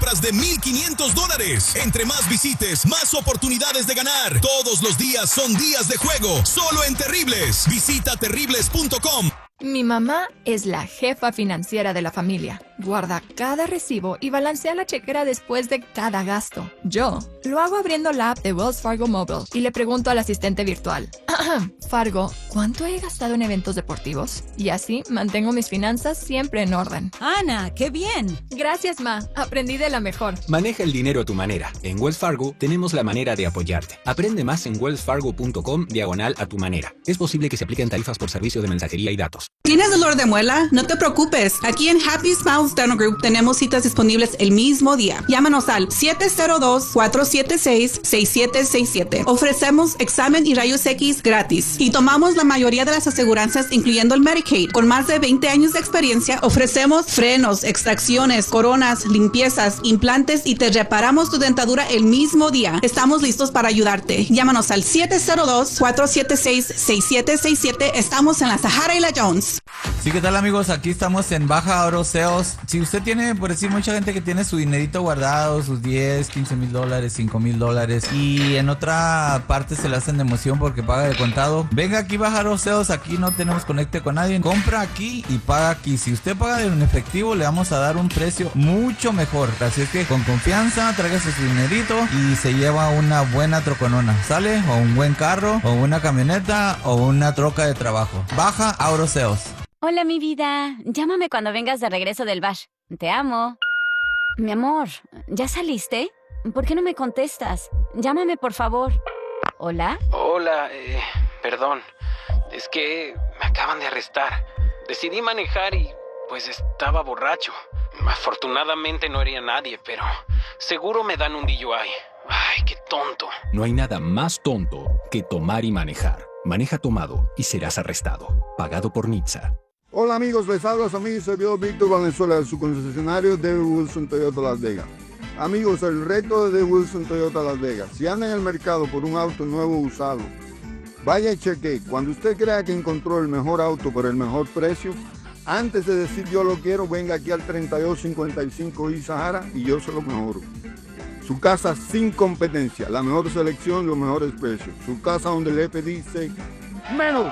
compras de $1,500. Entre más visites, más oportunidades de ganar. Todos los días son días de juego, solo en Terribles. Visita terribles.com. Mi mamá es la jefa financiera de la familia. Guarda cada recibo y balancea la chequera después de cada gasto. Yo lo hago abriendo la app de Wells Fargo Mobile y le pregunto al asistente virtual: Fargo, ¿cuánto he gastado en eventos deportivos? Y así mantengo mis finanzas siempre en orden. ¡Ana, qué bien! Gracias, Ma. Aprendí de la mejor. Maneja el dinero a tu manera. En Wells Fargo tenemos la manera de apoyarte. Aprende más en wellsfargo.com/a-tu-manera. Es posible que se apliquen tarifas por servicio de mensajería y datos. ¿Tienes dolor de muela? No te preocupes. Aquí en Happy Smiles Dental Group tenemos citas disponibles el mismo día. Llámanos al 702-476-6767. Ofrecemos examen y rayos X gratis. Y tomamos la mayoría de las aseguranzas, incluyendo el Medicaid. Con más de 20 años de experiencia, ofrecemos frenos, extracciones, coronas, limpiezas, implantes y te reparamos tu dentadura el mismo día. Estamos listos para ayudarte. Llámanos al 702-476-6767. Estamos en la Sahara y la Jones. Sí, ¿qué tal, amigos? Aquí estamos en Baja Oro Sales. Si usted tiene, por decir, mucha gente que tiene su dinerito guardado, sus 10, 15 mil dólares, 5 mil dólares, y en otra parte se le hacen de emoción porque paga de contado, venga aquí, Baja Oro Sales. Aquí no tenemos conecte con nadie. Compra aquí y paga aquí. Si usted paga en efectivo, le vamos a dar un precio mucho mejor. Así es que con confianza, tráigase su dinerito y se lleva una buena troconona. ¿Sale? O un buen carro, o una camioneta, o una troca de trabajo. Baja Oro Sales. Hola, mi vida. Llámame cuando vengas de regreso del bash. Te amo. Mi amor, ¿ya saliste? ¿Por qué no me contestas? Llámame, por favor. ¿Hola? Hola, perdón. Es que me acaban de arrestar. Decidí manejar y pues estaba borracho. Afortunadamente no hería a nadie, pero seguro me dan un DUI. Ay, qué tonto. No hay nada más tonto que tomar y manejar. Maneja tomado y serás arrestado. Pagado por NHTSA. Hola amigos, les habla su amigo y servidor Víctor Valenzuela, de su concesionario de Wilson Toyota Las Vegas. Amigos, el reto de Wilson Toyota Las Vegas: si anda en el mercado por un auto nuevo o usado, vaya y cheque. Cuando usted crea que encontró el mejor auto por el mejor precio, antes de decir yo lo quiero, venga aquí al 3255 y Sahara y yo se lo mejoro. Su casa sin competencia, la mejor selección, los mejores precios. Su casa donde el F dice menos.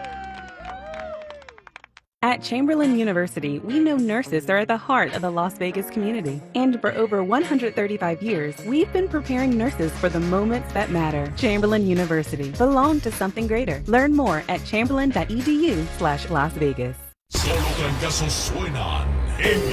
At Chamberlain University, we know nurses are at the heart of the Las Vegas community. And for over 135 years, we've been preparing nurses for the moments that matter. Chamberlain University. Belong to something greater. Learn more at chamberlain.edu/Las Vegas. Solo trancazos suenan en